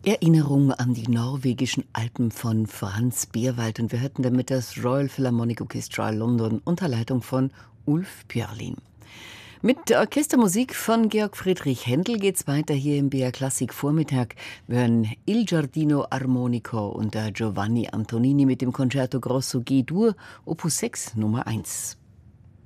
Erinnerung an die norwegischen Alpen von Franz Beerwald, und wir hörten damit das Royal Philharmonic Orchestra London unter Leitung von Ulf Björlin. Mit der Orchestermusik von Georg Friedrich Händel geht's weiter hier im BR Klassik Vormittag. Wir hören Il Giardino Armonico unter Giovanni Antonini mit dem Concerto Grosso G-Dur, Opus 6 Nummer 1.